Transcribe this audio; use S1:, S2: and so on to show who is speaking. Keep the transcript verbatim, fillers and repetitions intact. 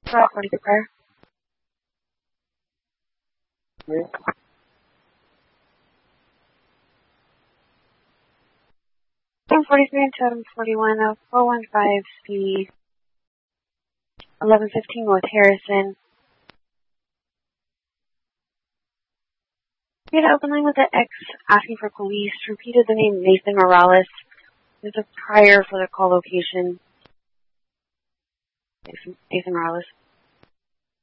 S1: Rock forty prepare.
S2: Yes.
S1: Totem forty-three and Totem forty-one, uh, four one five speed, eleven fifteen with Harrison. We had an open line with the X asking for police. Repeated the name Nathan Morales. There's a prior for the call location. Nathan, Nathan Morales.